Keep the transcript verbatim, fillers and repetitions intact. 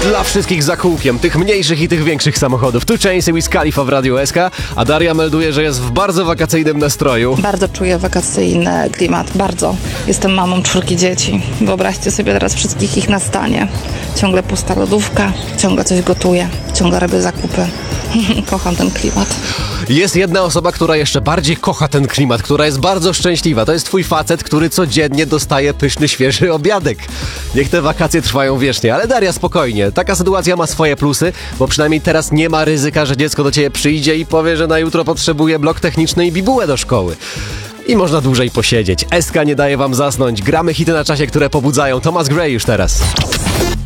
Dla wszystkich za kółkiem, tych mniejszych i tych większych samochodów. Tu Chainsy Wiz Khalifa w Radiu S K, a Daria melduje, że jest w bardzo wakacyjnym nastroju. Bardzo czuję wakacyjny klimat, bardzo. Jestem mamą czwórki dzieci. Wyobraźcie sobie teraz wszystkich ich na stanie. Ciągle pusta lodówka, ciągle coś gotuję, ciągle robię zakupy. Kocham ten klimat. Jest jedna osoba, która jeszcze bardziej kocha ten klimat, która jest bardzo szczęśliwa. To jest twój facet, który codziennie dostaje pyszny, świeży obiadek. Niech te wakacje trwają wiecznie, ale Daria, spokojnie. Taka sytuacja ma swoje plusy, bo przynajmniej teraz nie ma ryzyka, że dziecko do ciebie przyjdzie i powie, że na jutro potrzebuje blok techniczny i bibułę do szkoły. I można dłużej posiedzieć. S K nie daje wam zasnąć. Gramy hity na czasie, które pobudzają. Thomas Gray już teraz.